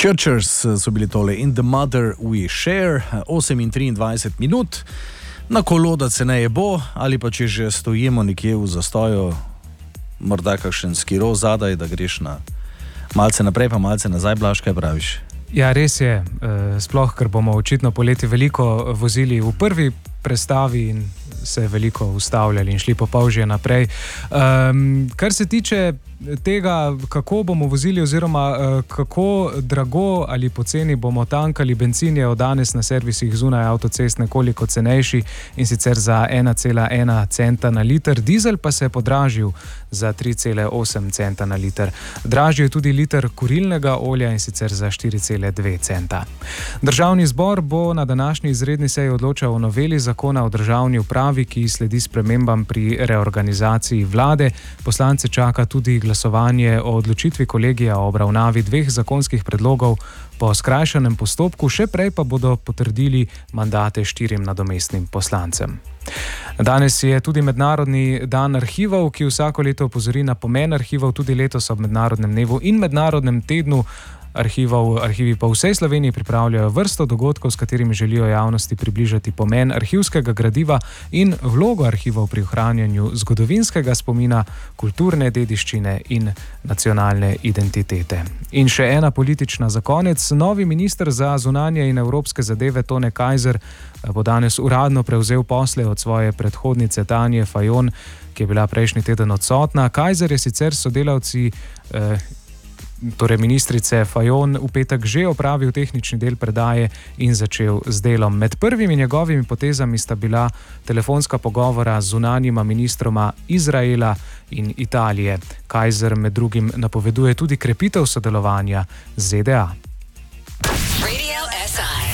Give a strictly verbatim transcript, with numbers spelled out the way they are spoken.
Churchers so bili tole In the Mother We Share, osem in triindvajset minut, na kolo, da ceneje bo, ali pa če že stojimo nekje v zastoju, morda kakšen skiro zadaj, da greš na malce naprej, pa malce nazaj. Blaž, kaj praviš? Ja, res je, sploh, ker bomo očitno poleti veliko vozili v prvi prestavi in se veliko ustavljali in šli po Polžje naprej. Um, kar se tiče tega, kako bomo vozili oziroma uh, kako drago ali poceni bomo tankali, bencin je od danes na servisih zunaj avtocest nekoliko cenejši, in sicer za ena cela ena centa na liter, dizel pa se je podražil za tri cele osem centa na liter. Dražji je tudi liter kurilnega olja, in sicer za štiri cele dve centa. Državni zbor bo na današnji izredni seji odločal o noveli zakona o državni upravi, ki sledi spremembam pri reorganizaciji vlade. Poslance čaka tudi glasovanje o odločitvi kolegija o obravnavi dveh zakonskih predlogov po skrajšanem postopku, še prej pa bodo potrdili mandate štirim nadomestnim poslancem. Danes je tudi Mednarodni dan arhivov, ki vsako leto opozori na pomen arhivov, tudi letos ob Mednarodnem dnevu in Mednarodnem tednu arhivov. Arhivi po vsej Sloveniji pripravljajo vrsto dogodkov, s katerimi želijo javnosti približati pomen arhivskega gradiva in vlogo arhivov pri ohranjanju zgodovinskega spomina, kulturne dediščine in nacionalne identitete. In še ena politična za konec. Novi minister za zunanje in evropske zadeve Tone Kajzer bo danes uradno prevzel posle od svoje predhodnice Tanje Fajon, ki je bila prejšnji teden odsotna. Kajzer je sicer sodelavci eh, torej ministrice Fajon v petek že opravil tehnični del predaje in začel z delom. Med prvimi njegovimi potezami sta bila telefonska pogovora z zunanjima ministroma Izraela in Italije. Kajzer med drugim napoveduje tudi krepitev sodelovanja z Z D A. Radio S I.